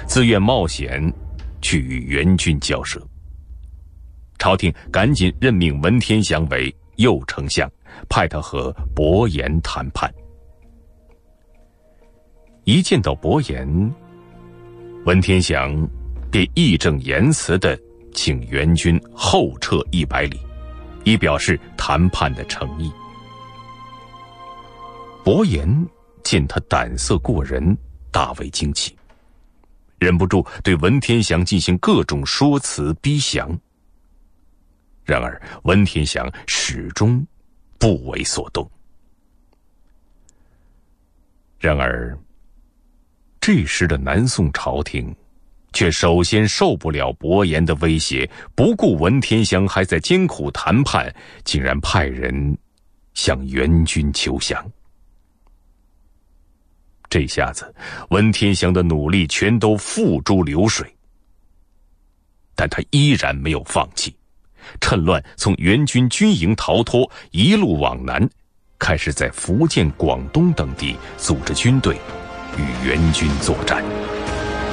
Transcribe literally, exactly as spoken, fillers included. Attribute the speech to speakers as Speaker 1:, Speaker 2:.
Speaker 1: 自愿冒险去与元军交涉。朝廷赶紧任命文天祥为右丞相，派他和伯颜谈判。一见到伯颜，文天祥便义正言辞地请元军后撤一百里，以表示谈判的诚意。伯颜见他胆色过人，大为惊奇，忍不住对文天祥进行各种说辞逼降。然而文天祥始终不为所动。然而这时的南宋朝廷却首先受不了伯颜的威胁，不顾文天祥还在艰苦谈判，竟然派人向元军求降。这下子文天祥的努力全都付诸流水，但他依然没有放弃，趁乱从元军军营逃脱，一路往南，开始在福建、广东等地组织军队与元军作战。